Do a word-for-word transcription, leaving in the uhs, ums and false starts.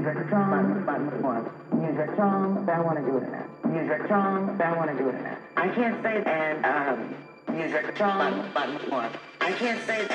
Music drums, button one. Music drums, I want to do it now. Music drums, I want to do it now. I can't say and um music drums, button one. I can't say